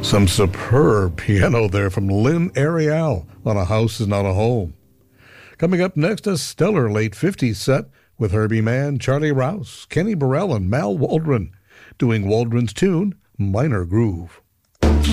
Some superb piano there from Lynn Ariel on A House is Not a Home. Coming up next, a stellar late 50s set with Herbie Mann, Charlie Rouse, Kenny Burrell, and Mal Waldron doing Waldron's tune, Minor Groove.